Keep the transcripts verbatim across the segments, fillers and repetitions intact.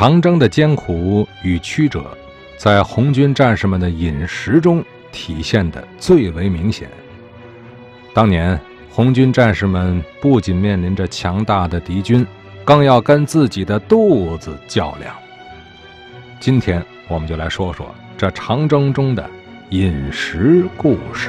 长征的艰苦与曲折，在红军战士们的饮食中体现得最为明显。当年红军战士们不仅面临着强大的敌军，更要跟自己的肚子较量。今天我们就来说说这长征中的饮食故事。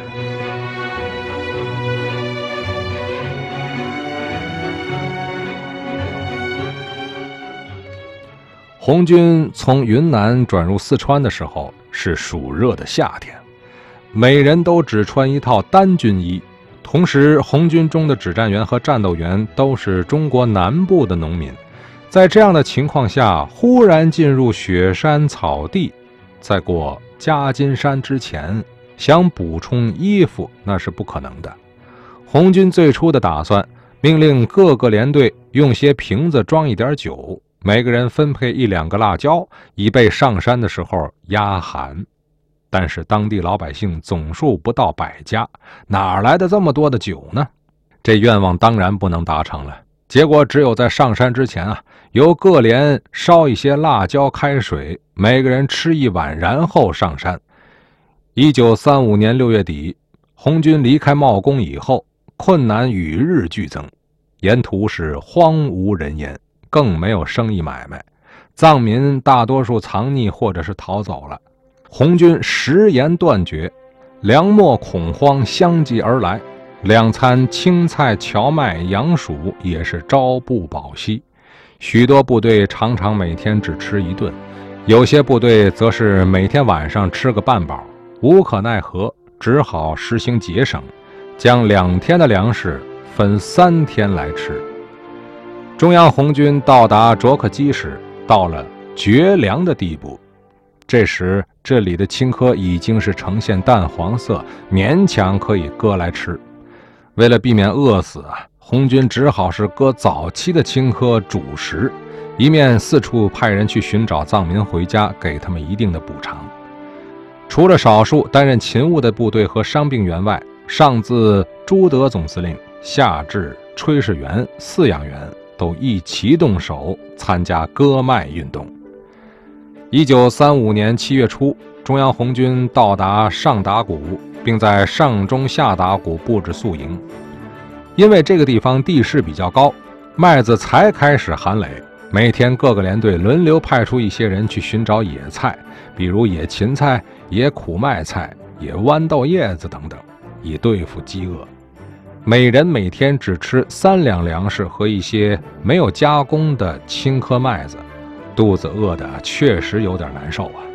红军从云南转入四川的时候是暑热的夏天，每人都只穿一套单军衣。同时红军中的指战员和战斗员都是中国南部的农民，在这样的情况下忽然进入雪山草地，在过夹金山之前想补充衣服那是不可能的。红军最初的打算命令各个连队用些瓶子装一点酒，每个人分配一两个辣椒，以备上山的时候压寒。但是当地老百姓总数不到百家，哪来的这么多的酒呢？这愿望当然不能达成了。结果只有在上山之前啊，由各连烧一些辣椒开水，每个人吃一碗，然后上山。一九三五年六月底，红军离开茂公以后，困难与日俱增，沿途是荒无人烟，更没有生意买卖，藏民大多数藏匿或者是逃走了。红军食盐断绝，粮秣恐慌相继而来，两餐青菜、荞麦、洋薯也是朝不保夕。许多部队常常每天只吃一顿，有些部队则是每天晚上吃个半饱，无可奈何，只好实行节省，将两天的粮食分三天来吃。中央红军到达卓克基时，到了绝粮的地步。这时这里的青稞已经是呈现淡黄色，勉强可以割来吃。为了避免饿死啊，红军只好是割早期的青稞主食，一面四处派人去寻找藏民回家，给他们一定的补偿。除了少数担任勤务的部队和伤病员外，上自朱德总司令，下至炊事员、饲养员，都一齐动手参加割麦运动。一九三五年七月初，中央红军到达上达谷，并在上中下达谷布置宿营。因为这个地方地势比较高，麦子才开始含蕾，每天各个连队轮流派出一些人去寻找野菜，比如野芹菜、野苦麦菜、野豌豆叶子等等，以对付饥饿。每人每天只吃三两粮食和一些没有加工的青稞麦子，肚子饿得确实有点难受啊。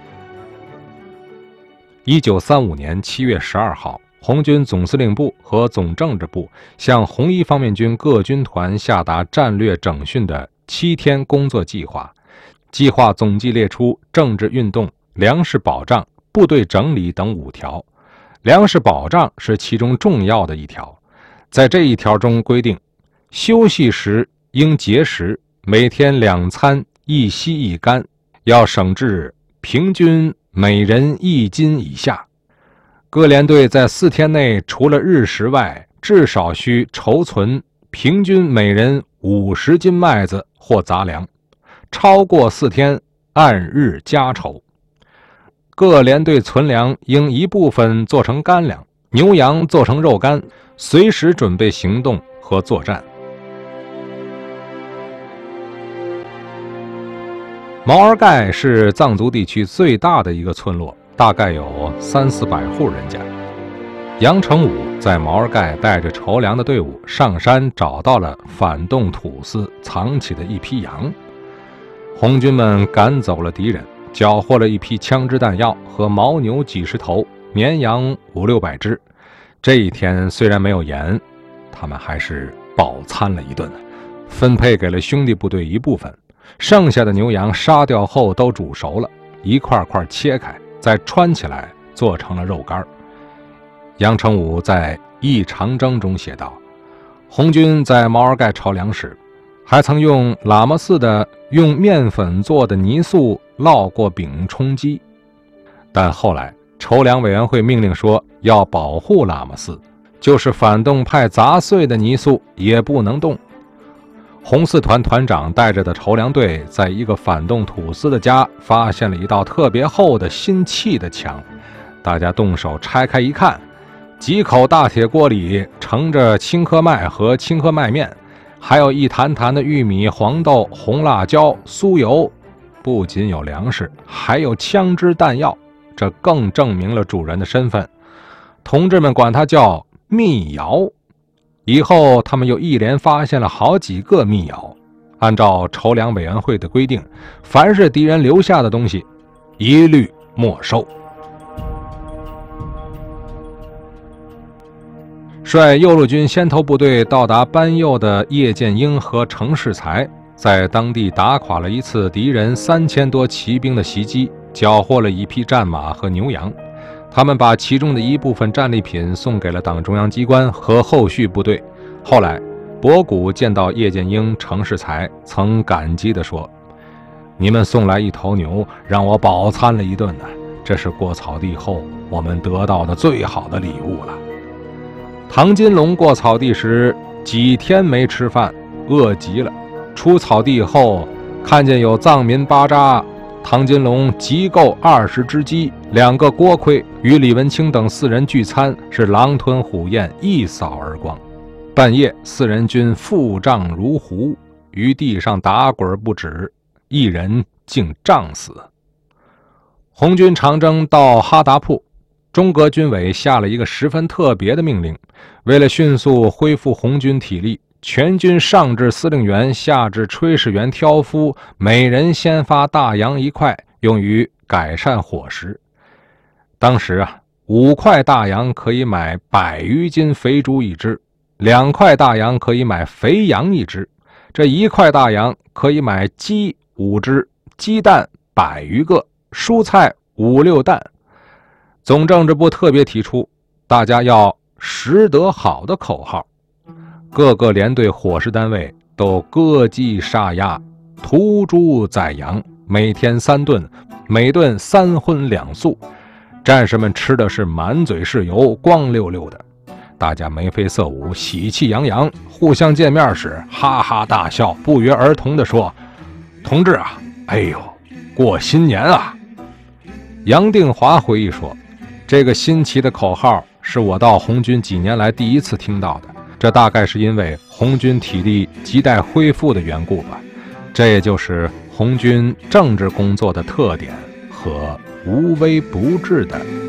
一九三五年七月十二号，红军总司令部和总政治部向红一方面军各军团下达战略整训的七天工作计划。计划总计列出政治运动、粮食保障、部队整理等五条。粮食保障是其中重要的一条。在这一条中规定，休息时应节食，每天两餐一稀一干，要省至平均每人一斤以下。各连队在四天内除了日食外，至少需筹存平均每人五十斤麦子或杂粮，超过四天按日加筹。各连队存粮应一部分做成干粮，牛羊做成肉干，随时准备行动和作战。毛儿盖是藏族地区最大的一个村落，大概有三四百户人家。杨成武在毛儿盖带着筹粮的队伍上山，找到了反动土司藏起的一批羊。红军们赶走了敌人，缴获了一批枪支弹药和牦牛几十头，绵羊五六百只。这一天虽然没有盐，他们还是饱餐了一顿，分配给了兄弟部队一部分。剩下的牛羊杀掉后都煮熟了，一块块切开，再穿起来做成了肉干。杨成武在《忆长征》中写道，红军在毛儿盖筹粮时，还曾用喇嘛寺的用面粉做的泥塑烙过饼充饥。但后来筹粮委员会命令说要保护喇嘛寺，就是反动派砸碎的泥塑也不能动。 红四团团长带着的筹粮队在一个反动土司的家发现了一道特别厚的新砌的墙，大家动手拆开一看，几口大铁锅里盛着青稞麦和青稞麦面，还有一坛坛的玉米、黄豆、红辣椒、酥油，不仅有粮食，还有枪支弹药，这更证明了主人的身份。同志们管他叫密窑。以后他们又一连发现了好几个密窑，按照筹粮委员会的规定，凡是敌人留下的东西一律没收。率右路军先头部队到达班右的叶剑英和程世才，在当地打垮了一次敌人三千多骑兵的袭击，缴获了一匹战马和牛羊。他们把其中的一部分战利品送给了党中央机关和后续部队。后来博古见到叶剑英、程世才，曾感激地说：“你们送来一头牛，让我饱餐了一顿呢，这是过草地后我们得到的最好的礼物了。”唐金龙过草地时几天没吃饭，饿极了，出草地后看见有藏民巴扎，唐金龙急购二十只鸡，两个锅盔，与李文清等四人聚餐，是狼吞虎咽，一扫而光。半夜，四人均腹胀如壶，于地上打滚不止，一人竟胀死。红军长征到哈达铺，中革军委下了一个十分特别的命令，为了迅速恢复红军体力，全军上至司令员，下至炊事员、挑夫，每人先发大洋一块，用于改善伙食。当时啊，五块大洋可以买百余斤肥猪一只，两块大洋可以买肥羊一只，这一块大洋可以买鸡五只，鸡蛋百余个，蔬菜五六担。总政治部特别提出，大家要食得好的口号。各个连队伙食单位都割鸡杀鸭，屠猪宰羊，每天三顿，每顿三荤两素。战士们吃的是满嘴是油，光溜溜的。大家眉飞色舞，喜气洋洋，互相见面时哈哈大笑，不约而同地说：“同志啊，哎呦，过新年啊！”杨定华回忆说：“这个新奇的口号是我到红军几年来第一次听到的。这大概是因为红军体力亟待恢复的缘故吧，这也就是红军政治工作的特点和无微不至的